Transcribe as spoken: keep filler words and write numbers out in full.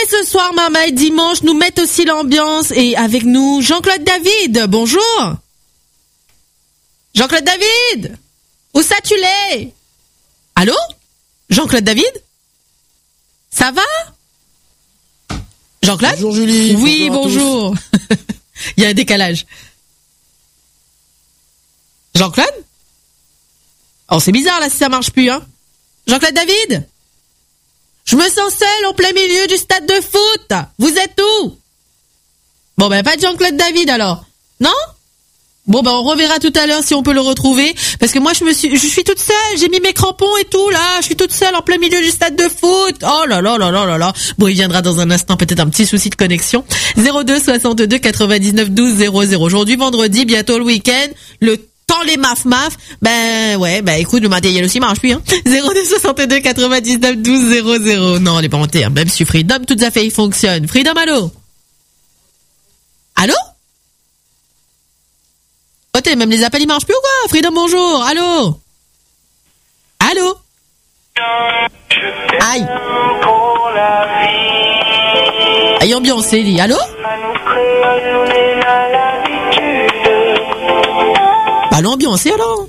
ce soir, Mama et Dimanche nous mettent aussi l'ambiance. Et avec nous, Jean-Claude David. Bonjour. Jean-Claude David. Où ça tu l'es? Allô? Jean-Claude David? Ça va? Jean-Claude? Bonjour Julie. Oui, bonjour. bonjour. Il y a un décalage. Jean-Claude? Oh, c'est bizarre là si ça marche plus, hein. Jean-Claude David? Je me sens seul en plein milieu du stade de foot. Vous êtes où? Bon, ben, pas de Jean-Claude David alors. Non? Bon, ben, on reverra tout à l'heure si on peut le retrouver. Parce que moi, je me suis, je suis toute seule. J'ai mis mes crampons et tout, là. Je suis toute seule en plein milieu du stade de foot. Oh là là là là là là. Bon, il viendra dans un instant, peut-être un petit souci de connexion. zéro deux soixante-deux quatre-vingt-dix-neuf douze zéro zéro. Aujourd'hui, vendredi, bientôt le week-end. Le temps les maf maf, ben ouais, ben écoute, le matériel aussi marche plus, hein. zéro deux soixante-deux quatre-vingt-dix-neuf douze zéro zéro. Non, elle est pas montée, hein. Même si Freedom, tout à fait, il fonctionne. Freedom, allô? Allô? Oh, t'es, même les appels, ils marchent plus ou quoi? Freedom, bonjour, allô? Allô? Aïe. Aïe, ambiancé, dit, allô? Bah, l'ambiancé alors?